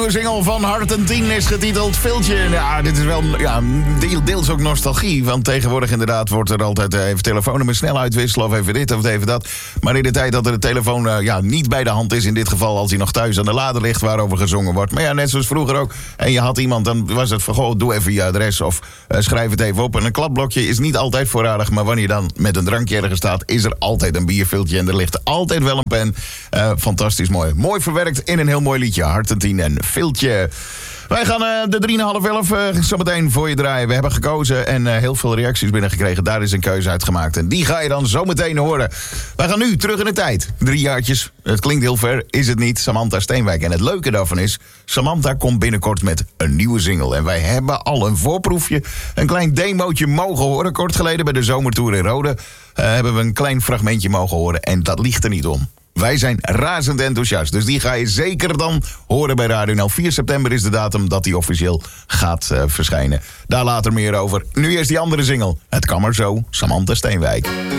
nieuwe single van Hart en 10 is getiteld Filtje. Ja, dit is wel deels ook nostalgie. Want tegenwoordig inderdaad wordt er altijd even telefoonnummer snel uitwisselen. Of even dit of even dat. Maar in de tijd dat er de telefoon niet bij de hand is. In dit geval als hij nog thuis aan de lader ligt waarover gezongen wordt. Maar ja, net zoals vroeger ook. En je had iemand, dan was het van goh, doe even je adres. Of schrijf het even op. En een kladblokje is niet altijd voorradig. Maar wanneer je dan met een drankje ergens staat, is er altijd een bierfiltje. En er ligt altijd wel een pen. Fantastisch mooi. Mooi verwerkt in een heel mooi liedje. Hart en 10 en Filtje. Wij gaan de 3,5 zometeen voor je draaien. We hebben gekozen en heel veel reacties binnengekregen. Daar is een keuze uitgemaakt. En die ga je dan zometeen horen. Wij gaan nu terug in de tijd. 3 jaartjes. Het klinkt heel ver, is het niet. Samantha Steenwijk. En het leuke daarvan is, Samantha komt binnenkort met een nieuwe single. En wij hebben al een voorproefje, een klein demootje mogen horen. Kort geleden bij de Zomertour in Rode hebben we een klein fragmentje mogen horen. En dat ligt er niet om. Wij zijn razend enthousiast, dus die ga je zeker dan horen bij Radio NL. 4 september is de datum dat die officieel gaat verschijnen. Daar later meer over. Nu eerst die andere single. Het kan maar zo, Samantha Steenwijk.